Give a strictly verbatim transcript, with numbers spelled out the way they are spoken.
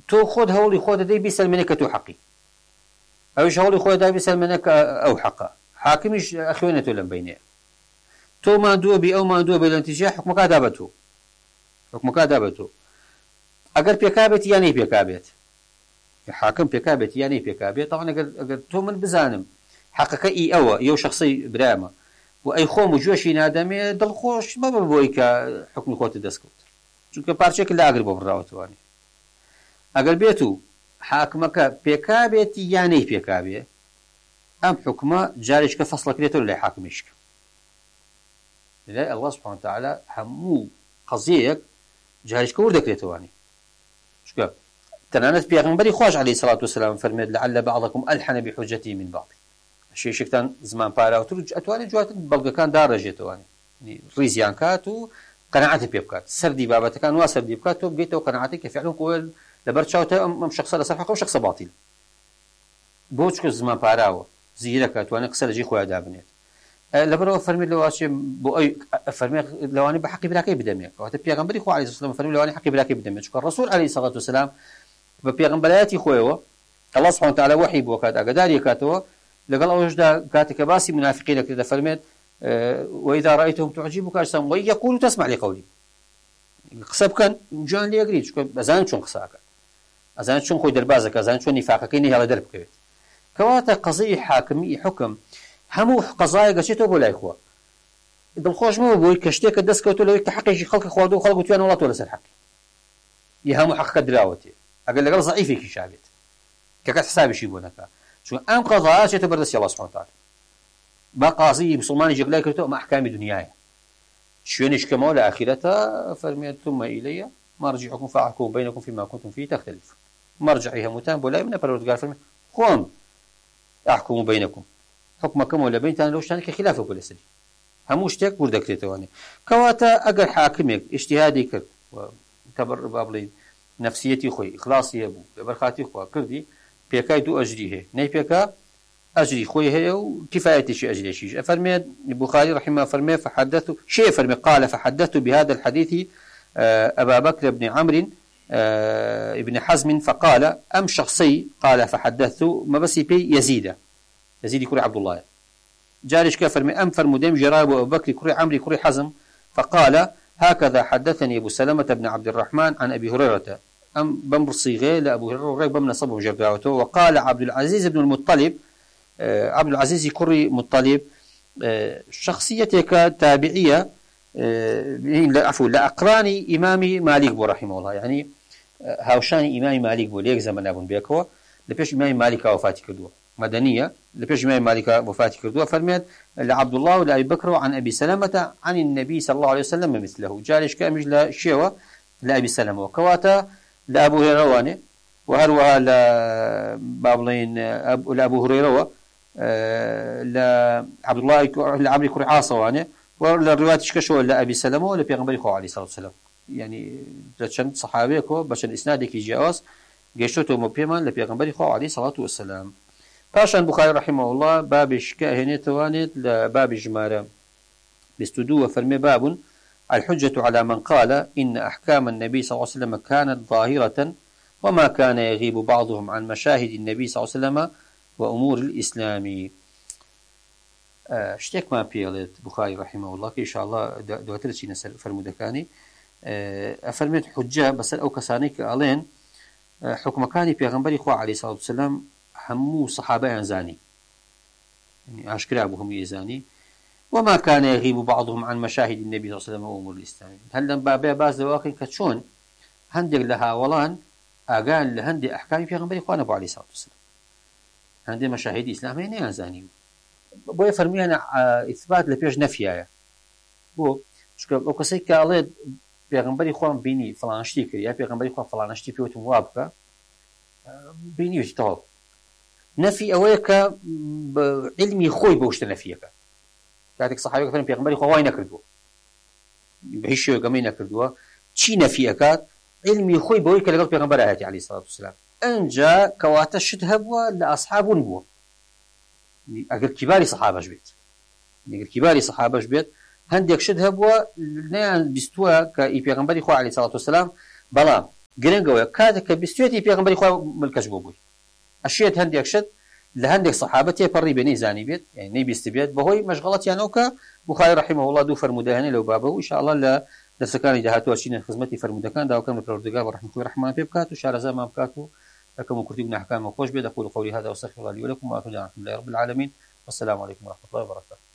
تو خود هولي خود دي بيسلمنك تو حقي اوش هولي خود دي بيسلمنك او حقا حاكمش اخوانته لم بينه تو ما دو بي او ما دو بالانتجاح حكمك دابته حكمك دابته اگر بيكابت يعني بيكابت حاكم بيكابت يعني بيكابت طبعا اگر اگر تو من بزانم حقك اي او يو شخصي برامه واي خوم جوشي نادمي دل خوش ما ببويك حكم خوت دسكوت چونکه پارچێک لا ئەگر بۆ بڕاوەتوانی ئەگەر بێت و حاکمەکە پێکابێتی یانەی پێکابێ ئەم حکومە جارێککە فەسڵەکرێتەوە لای حاکمیشکە لای ئەڵڵا سوبحانە وتەعالا هەموو قەزیەیەک جارێککە وەردەکرێتەوانی چونکە تەنانەت پێغەمبەری خۆش عەلەیهی سەڵات وسەلام فەرمێت لەعەل بەعضەکم ئەلحەنە بحوجەتی من بعض شێشێکتان زمان پاراوتر ئەتوانێت جواتر بەڵگەکان داڕێژێتەوانی ڕیزیان کات و قناعەتی پێ بکات سەردی بابەتەکان وا سەردی بکات تۆ بگەیتەوە قناعەتی کە فعلا کۆ لەبەر چاوتە ئەم شەخسە لەسەر حەق و شەخسە باتیل بۆ چکە زمان پاراوە زیرەکە توانێت قسە لەژێ خۆیان دابنێت لەبەرەوە فەرمێت لەواشێ بۆ ئەوی فەرمێت لەوانەی بە حەقی براکەی بدەمێت کەواتە پێغەمبەری خوا عەلەیهی سەلام فەرمێت لەوانەی حەقی براکەی بدەمێت چونکە ڕەسوول عەلەیهی سەڵات وسەلام بە پێغەمبەرایەتی خۆیەوە ئەڵڵا سوبحانە وتەعالا وەحی بۆ کات ئاگاداری کاتەوە لەگەڵ ئەوەشدا کاتێککە باسی منافقین دەکرێت دەفەرمێت وإذا رأيتهم تعجبك أجسامهم وإن يقولوا تسمع لقولهم قسە بکەن جوان لێگریت چونکە ئەزانن چۆن قساکە ئەزانن چۆن خۆی دەربازەکە ئەزانن چۆن نیفاقەکەی نەهێڵە دەربکەوێت کەواتە قەزەی حاکمی حکم هەموو قەزایە گەچێتەوە بۆ لای خوا دڵخۆش مەوە بۆی کە شتێکە دەستکەوتۆ لەوەی کە حەقێکی خەڵکی خواردووە و خەڵک تویان وڵاتەوە لەسەر حەقی یە هەموو حەقەکە دراوەتێ ئەگەر لەگەڵ زەعیفێکی شابێت کە کەس حسابیشی بۆ نەکا چونکە ئەم قەزایە چێتە بەردەستی ئەڵڵا سوبحانە وتەعالا با قازی مسلمانی جێگلای کردەوە ئەمە ئەحکامی دنیایە شوێنیش کەمەوە لە ئاخرەتە فەرمێت ثم إلي مرجعكم فأحكم بينكم فيما كنتم فيه تختلفون مرجعي هموتان بۆ لای منە پەروەردگار فەرمێت خۆم أحكم بينكم حکمەکەم ولا بینتان لەو شتانە کە خلافە بۆ لەسەری هەموو شتێک وردەکرێتەوەنێ کەواتە ئەگەر حاکمێک ئیجتیهادی کرد تەبڕ با بڵێین نەفسیەتی خۆی ئیخلاسی هەبوو لەبەر خاتی خوا کردی پێکای دوو ئەجری هەیە نەی پێکا أجري خوي هي وكفاية شيء أجري شيء فرمي البخاري رحمه فرمي فحدثوا شيء فرمي قال فحدثت بهذا الحديث أبا بكر بن عمرو ابن حزم فقال أم شخصي قال فحدثت ما بس بي يزيد يزيد كري عبد الله جارش كفرمي أم فرمدم جراب أبو بكر كري عمرو كري حزم فقال هكذا حدثني أبو سلمة بن عبد الرحمن عن أبي هريرة أم بمر صيغة لأبو هريرة بمن صبه جرباوته وقال عبد العزيز بن المطلب عبد العزيز كري مطلب شخصيتك تابعية عفوا لأقراني إمامي مالك بو رحمه الله يعني هاوشاني إمامي مالك بو ليك زمن أبن بيكوا لبيش إمامي مالك وفاتي كردوه مدنية لبيش إمامي مالك وفاتي كردوه فرميت لعبد الله ولأبي بكر عن أبي سلمة عن النبي صلى الله عليه وسلم مثله جالش كامج لشيوة لأبي سلمة وكواتا لأبو هريرة وهروها لبابلين لأبو هريرة لعبد الله لعمرو كري عاصوانه والرواية تشكشوا لأبي سلمة ولا بيغمبري خو عليه الصلاة والسلام يعني لشان صحابيكو بشان إسنادك يجاوز جيشوتو مبيما لبيغمبري خو عليه الصلاة والسلام باشان بخاري رحمه الله باب شكاه هنا توانت لباب جمارة بستدو وفرمي باب الحجة على من قال إن أحكام النبي صلى الله عليه وسلم كانت ظاهرة وما كان يغيب بعضهم عن مشاهد النبي صلى الله عليه وسلم وأمور الإسلام شتێک ما پێڵێت بخاری رحمه الله کە ئینشاءالله دواتر چینە سەر فەرمودەکانی ئەفەرمێت حجە بەسەر ئەو کەسانەی کە ئەڵێن حکمەکانی پێغەمبەری خوا عەلەیهی سەڵات وسەلام هەموو سەحابەیان زانی ئاشکرا بوو هەمووی زانی وما كان يغيب بعضهم عن مشاهد النبي صلى الله عليه وسلم وأمور الإسلام هل لم بابا باز دواقع كتشون هندق لها ولان ئاگان لە هەندێک ئەحکامی پێغەمبەری خوا نەبوو عەلەیهی سەڵات وسەلام هەندێک مەشاهیدی ئیسلامی نەیانزانی بۆیە فەرموویانە ئیثبات لە پێش نەفیایە بۆ چونکە ئەو کەسێک کە ئەڵێت پێغەمبەری خۆم بینی فڵان شتی کرد یا پێغەمبەری خۆم فڵان شتی پێوتم وا بکە بینیوێتی تەواو نەفی ئەوەیە کە علمی خۆی بەو شتە نەفیەکە کاتێک سەحابەیەک فەرمێ پێغەمبەری خوا وای نەکردووە بە هیچ شێوەیەکەمەی نەکردووە چی نەفی ئەکات علمی خۆی بەوەی کە لەگەڵ پێغەمبەر هاتی عەلەیهی سەڵات وسەلام ئەنجا کەواتە شت هەبووە لە ئەسحابون بووە ئەگەر کیباری سەحابەش بێت ئەگەر کیباری سەحابەش بێت هەندێک شت هەبووە نەیان بیستووە کە ئی پێغەمبەری خوا عەلەیهی سەڵات وسەلام بەڵام گرنگەوە کاتێک کە بیستوێتی پێغەمبەری خوا ملکەش بۆ بووی ئەشێت هەندێک شت لە هەندێک سەحابە تێپەڕی بێ نەیزانی بێت یعنی نەیبیستی بێت بەهۆی مەشغەڵەتیانەوە کە بوخاری ڕەحیمەهو الله دوو فەرمودەیانەی لەو بابە و ئینشاءالله لە دەرسەکانی داهاتووە چینە خزمەتی فەرمودەکان داواکەم لە پەروەردگار بە ڕەحمەت و ڕەحمان پێ بکات و شارەزامان بکات و ئەکەم و کورتی و نەحکامە خۆش بێت. أقول قولي هذا وأستغفر الله لي ولكم وآخر دعوانا الحمد لله رب العالمين والسلام عليكم ورحمة الله وبركاته.